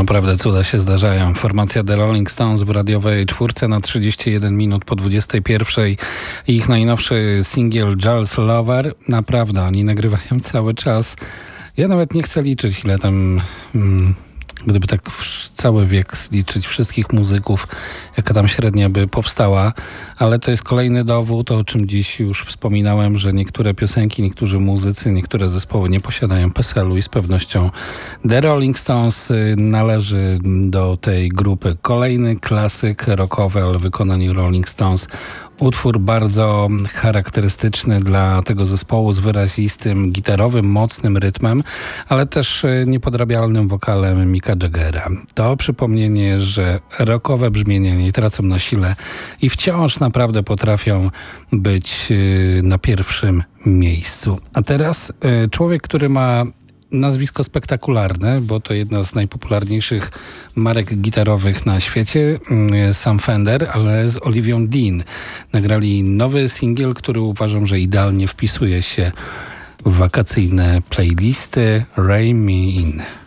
Naprawdę cuda się zdarzają. Formacja The Rolling Stones w radiowej czwórce na 31 minut po 21. Ich najnowszy singiel Jules Lover. Naprawdę, oni nagrywają cały czas. Ja nawet nie chcę liczyć, ile tam... Gdyby tak cały wiek zliczyć wszystkich muzyków, jaka tam średnia by powstała, ale to jest kolejny dowód, o czym dziś już wspominałem, że niektóre piosenki, niektórzy muzycy, niektóre zespoły nie posiadają PESEL-u i z pewnością The Rolling Stones należy do tej grupy. Kolejny klasyk rockowy, ale w wykonaniu Rolling Stones. Utwór bardzo charakterystyczny dla tego zespołu z wyrazistym, gitarowym, mocnym rytmem, ale też niepodrabialnym wokalem Micka Jaggera. To przypomnienie, że rockowe brzmienia nie tracą na sile i wciąż naprawdę potrafią być na pierwszym miejscu. A teraz człowiek, który ma nazwisko spektakularne, bo to jedna z najpopularniejszych marek gitarowych na świecie, Sam Fender, ale z Olivią Dean. Nagrali nowy singiel, który uważam, że idealnie wpisuje się w wakacyjne playlisty Rain Me In.